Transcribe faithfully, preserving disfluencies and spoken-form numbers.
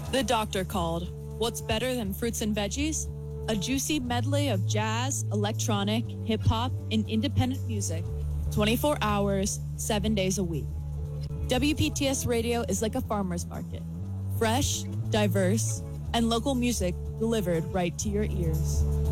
The doctor called. What's better than fruits and veggies? A juicy medley of jazz, electronic, hip-hop, and independent music. twenty-four hours, seven days a week. W P T S Radio is like a farmer's market. Fresh, diverse, and local music delivered right to your ears.